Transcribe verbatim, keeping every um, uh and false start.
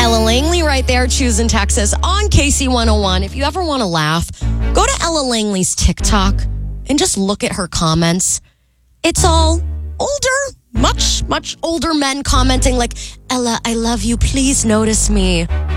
Ella Langley right there, choosing Texas on K C one oh one. If you ever want to laugh, go to Ella Langley's TikTok and just look at her comments. It's all older, much, much older men commenting like, Ella, I love you. Please notice me.